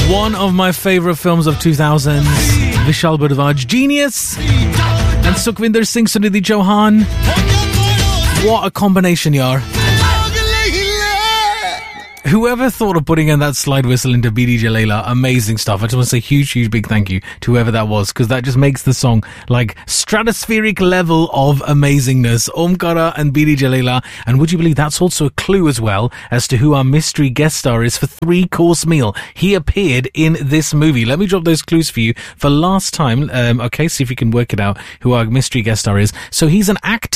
One of my favourite films of 2000s, Vishal Bardwaj, Genius, and Sukhvinder Singh, Sunidhi Chauhan. What a combination, yaar. Whoever thought of putting in that slide whistle into BD Jalila, amazing stuff. I just want to say huge big thank you to whoever that was, because that just makes the song like stratospheric level of amazingness. Omkara and BD Jalila. And would you believe that's also a clue as well as to who our mystery guest star is for 3-course meal. He appeared in this movie. Let me drop those clues for you for last time. Okay, see if you can work it out who our mystery guest star is. So he's an actor.